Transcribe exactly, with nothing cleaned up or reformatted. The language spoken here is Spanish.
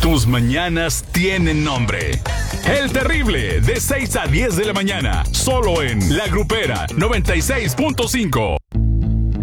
Tus mañanas tienen nombre. El Terrible, de seis a diez de la mañana, solo en La Grupera noventa y seis punto cinco.